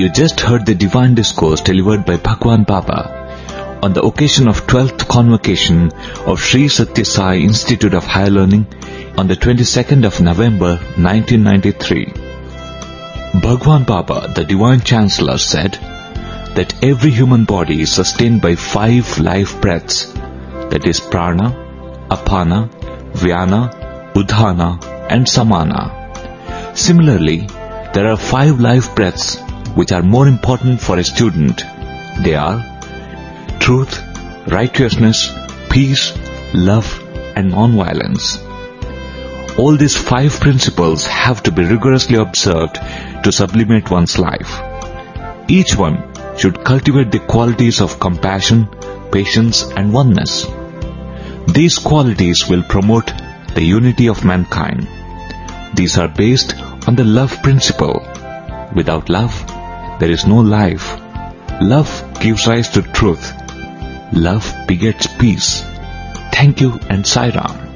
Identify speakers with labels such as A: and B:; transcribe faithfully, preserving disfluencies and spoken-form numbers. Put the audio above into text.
A: You just heard the divine discourse delivered by Bhagwan Baba on the occasion of twelfth convocation of Sri Satya Sai Institute of Higher Learning on the twenty-second of November nineteen ninety-three. Bhagwan Baba, the Divine Chancellor, said that every human body is sustained by five life breaths, that is prana, apana, vyana, udhana and samana. Similarly, there are five life breaths which are more important for a student. They are truth, righteousness, peace, love and non-violence. All these five principles have to be rigorously observed to sublimate one's life. Each one should cultivate the qualities of compassion, patience and oneness. These qualities will promote the unity of mankind. These are based on the love principle. Without love, there is no life. Love gives rise to truth. Love begets peace. Thank you and Sai Ram.